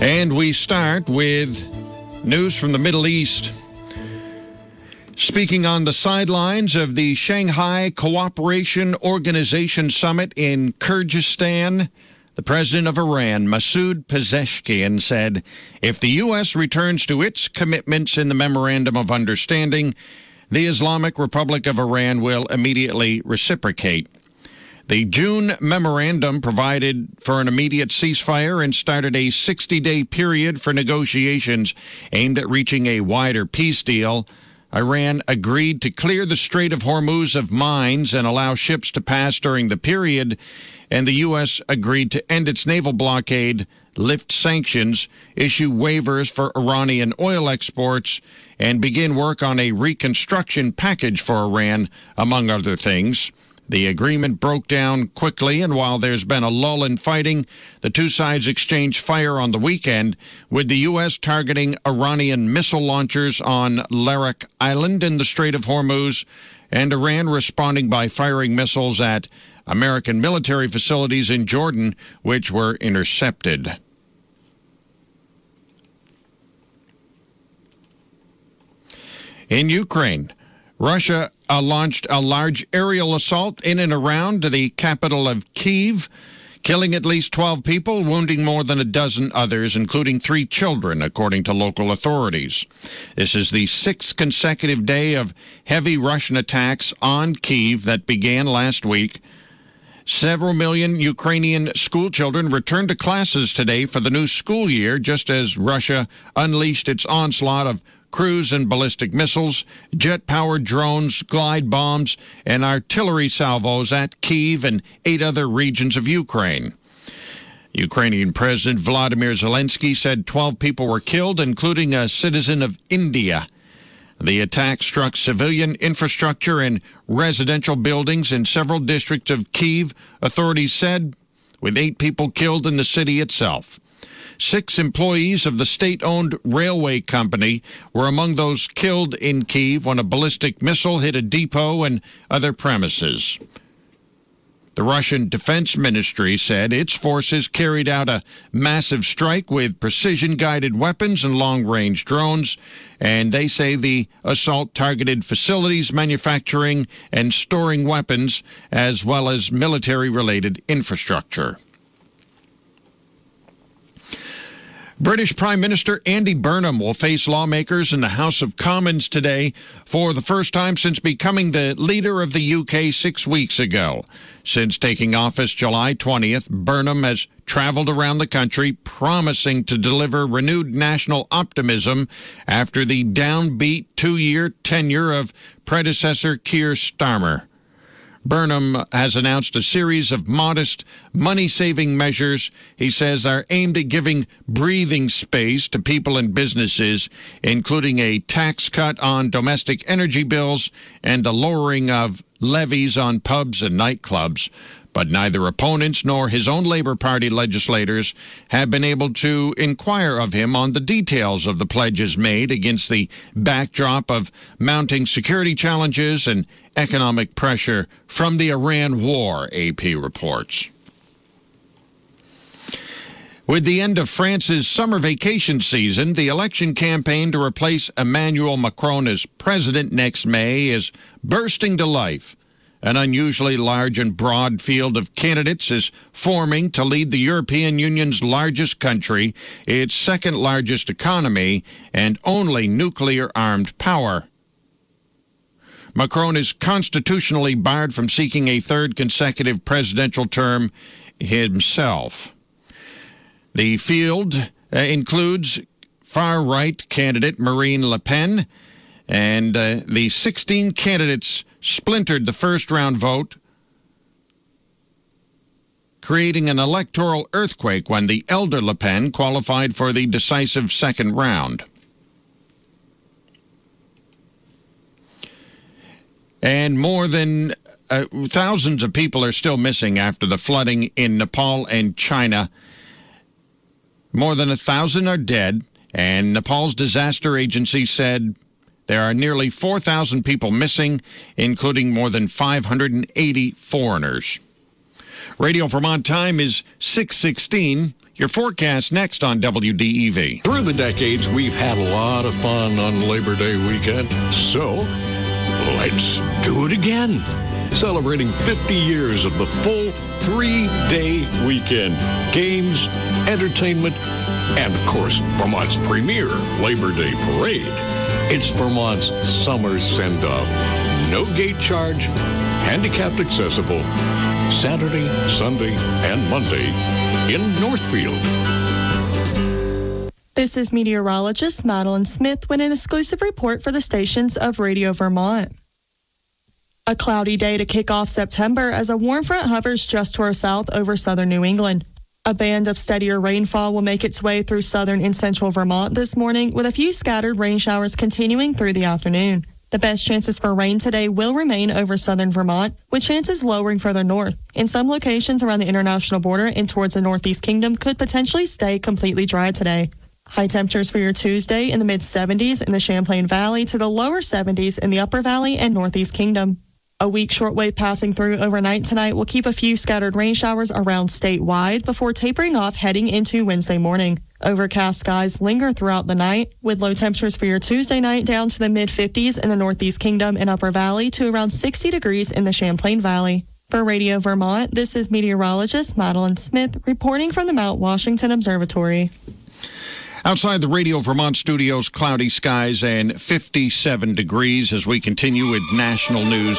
And we start with news from the Middle East. Speaking on the sidelines of the Shanghai Cooperation Organization Summit in Kyrgyzstan, the president of Iran, Masoud Pezeshkian, said if the U.S. returns to its commitments in the Memorandum of Understanding, the Islamic Republic of Iran will immediately reciprocate. The June memorandum provided for an immediate ceasefire and started a 60-day period for negotiations aimed at reaching a wider peace deal. Iran agreed to clear the Strait of Hormuz of mines and allow ships to pass during the period, and the U.S. agreed to end its naval blockade, lift sanctions, issue waivers for Iranian oil exports, and begin work on a reconstruction package for Iran, among other things. The agreement broke down quickly, and while there's been a lull in fighting, the two sides exchanged fire on the weekend, with the U.S. targeting Iranian missile launchers on Larak Island in the Strait of Hormuz, and Iran responding by firing missiles at American military facilities in Jordan, which were intercepted. In Ukraine, Russia launched a large aerial assault in and around the capital of Kyiv, killing at least 12 people, wounding more than a dozen others, including 3 children, according to local authorities. This is the 6th consecutive day of heavy Russian attacks on Kyiv that began last week. Several million Ukrainian schoolchildren returned to classes today for the new school year, just as Russia unleashed its onslaught of cruise and ballistic missiles, jet-powered drones, glide bombs, and artillery salvos at Kyiv and 8 other regions of Ukraine. Ukrainian President Vladimir Zelensky said 12 people were killed, including a citizen of India. The attack struck civilian infrastructure and residential buildings in several districts of Kyiv, authorities said, with 8 people killed in the city itself. 6 employees of the state-owned railway company were among those killed in Kyiv when a ballistic missile hit a depot and other premises. The Russian Defense Ministry said its forces carried out a massive strike with precision-guided weapons and long-range drones, and they say the assault targeted facilities manufacturing and storing weapons as well as military-related infrastructure. British Prime Minister Andy Burnham will face lawmakers in the House of Commons today for the first time since becoming the leader of the UK 6 weeks ago. Since taking office July 20th, Burnham has traveled around the country promising to deliver renewed national optimism after the downbeat 2-year tenure of predecessor Keir Starmer. Burnham has announced a series of modest money-saving measures he says are aimed at giving breathing space to people and businesses, including a tax cut on domestic energy bills and a lowering of levies on pubs and nightclubs. But neither opponents nor his own Labour Party legislators have been able to inquire of him on the details of the pledges made against the backdrop of mounting security challenges and economic pressure from the Iran war, AP reports. With the end of France's summer vacation season, the election campaign to replace Emmanuel Macron as president next May is bursting to life. An unusually large and broad field of candidates is forming to lead the European Union's largest country, its second largest economy, and only nuclear-armed power. Macron is constitutionally barred from seeking a 3rd consecutive presidential term himself. The field includes far-right candidate Marine Le Pen, and the 16 candidates splintered the first-round vote, creating an electoral earthquake when the elder Le Pen qualified for the decisive second round. And more than thousands of people are still missing after the flooding in Nepal and China. More than 1,000 are dead, and Nepal's disaster agency said there are nearly 4,000 people missing, including more than 580 foreigners. Radio Vermont time is 6:16. Your forecast next on WDEV. Through the decades, we've had a lot of fun on Labor Day weekend. So, let's do it again. Celebrating 50 years of the full 3-day weekend. Games, entertainment, and, of course, Vermont's premier Labor Day parade. It's Vermont's summer send-off. No gate charge, handicapped accessible, Saturday, Sunday, and Monday in Northfield. This is meteorologist Madeline Smith with an exclusive report for the stations of Radio Vermont. A cloudy day to kick off September as a warm front hovers just to our south over southern New England. A band of steadier rainfall will make its way through southern and central Vermont this morning, with a few scattered rain showers continuing through the afternoon. The best chances for rain today will remain over southern Vermont, with chances lowering further north. In some locations around the international border and towards the Northeast Kingdom could potentially stay completely dry today. High temperatures for your Tuesday in the mid-70s in the Champlain Valley to the lower 70s in the Upper Valley and Northeast Kingdom. A weak shortwave passing through overnight tonight will keep a few scattered rain showers around statewide before tapering off heading into Wednesday morning. Overcast skies linger throughout the night, with low temperatures for your Tuesday night down to the mid-50s in the Northeast Kingdom and Upper Valley to around 60 degrees in the Champlain Valley. For Radio Vermont, this is meteorologist Madeline Smith reporting from the Mount Washington Observatory. Outside the Radio Vermont studios, cloudy skies and 57 degrees as we continue with national news.